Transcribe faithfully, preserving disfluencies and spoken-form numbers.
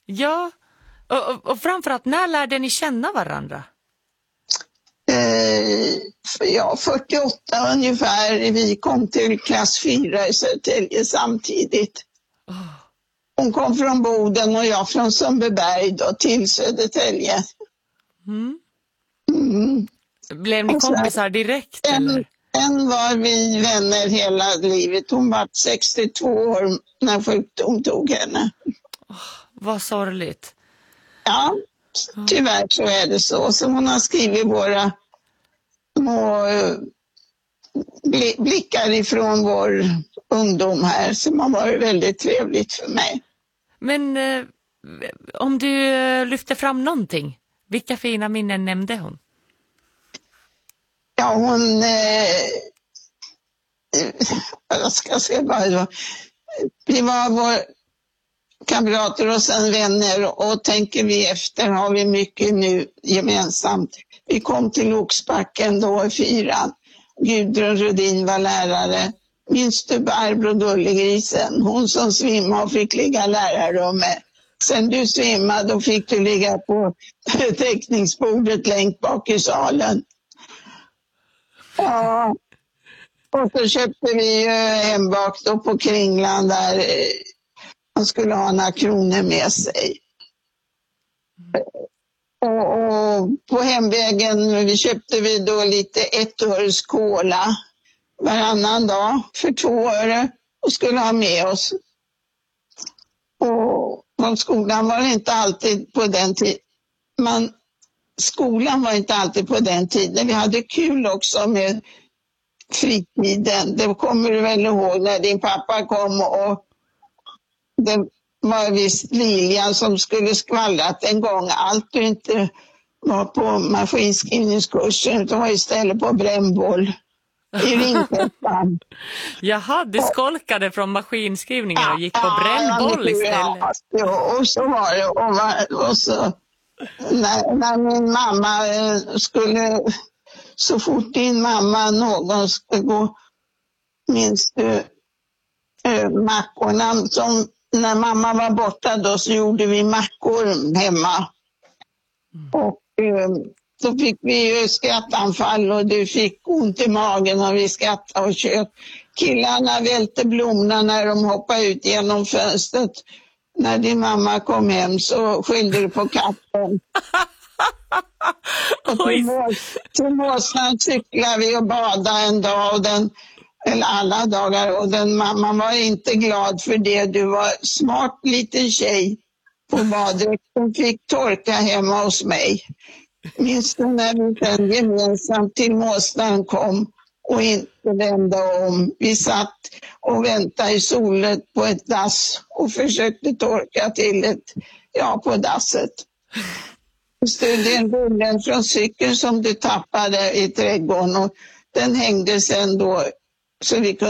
Ja, och, och, och framförallt, när lärde ni känna varandra? Eh, ja, fyrtioåtta ungefär. Vi kom till klass fyra i Södertälje samtidigt. Oh. Hon kom från Boden och jag från Sundbyberg då till Södertälje. Mm. Mm. Blev ni kompisar direkt en, eller? En var vi vänner hela livet. Hon var sextiotvå år när sjukdom tog henne. Oh, vad sorgligt. Ja, tyvärr så är det så. Så hon har skrivit våra små blickar ifrån vår ungdom här som har varit väldigt trevligt för mig. Men eh, om du eh, lyfter fram någonting, vilka fina minnen nämnde hon? Ja, hon... Eh, jag ska se bara... Vi var vår kamrater och sen vänner, och tänker vi efter har vi mycket nu gemensamt. Vi kom till Oxbacken då i fyran. Gudrun Rudin var lärare. Minns du Barbro Gullegrisen? Hon som svimmade och fick ligga i lärarrummet. Sen du svimmade då fick du ligga på teckningsbordet längst bak i salen. Ja. Och så köpte vi hem bak då på Kringland där man skulle ha några kronor med sig. Och, och på hemvägen vi köpte vi då lite ettöres cola varannan dag för två öre och skulle ha med oss. Och på skolan var det inte alltid på den tiden. Man, skolan var inte alltid på den tiden. Vi hade kul också med fritiden. Det kommer du väl ihåg när din pappa kom och det var visst Lilian som skulle skvallrat en gång. Allt du inte var på maskinskrivningskursen utan var istället på brännboll i Ringkettan. Jaha, du skolkade från maskinskrivningen och gick på brännboll istället. Ja, och så var det. Och, och så, när, när min mamma skulle, så fort din mamma någon skulle gå, minns du, äh, mackorna som, när mamma var borta då så gjorde vi mackor hemma. Mm. Och äh, så fick vi ju skrattanfall och du fick ont i magen och vi skrattade och kött. Killarna välte blommorna när de hoppade ut genom fönstret. När din mamma kom hem så skyllde du på katten. Och till, till Måsnan cyklade vi och badade en dag, och den, eller alla dagar, och den mamma var inte glad för det. Du var smart liten tjej på badet och fick torka hemma hos mig. Minns du när vi sen gemensamt till Måsnan kom och inte vände om? Vi satt och väntade i solet på ett dass och försökte torka till ett, ja, på dasset. Det är en bullen från cykeln som du tappade i trädgården och den hängde sen då så vi kunde